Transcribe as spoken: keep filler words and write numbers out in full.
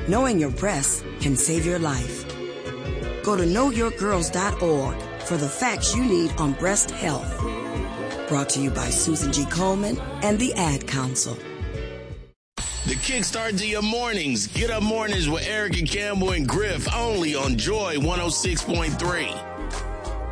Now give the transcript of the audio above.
Knowing your breasts can save your life. Go to know your girls dot org for the facts you need on breast health. Brought to you by Susan G. Komen and the Ad Council. The kickstart to your mornings. Get up mornings with Erica Campbell and Griff only on Joy one oh six point three.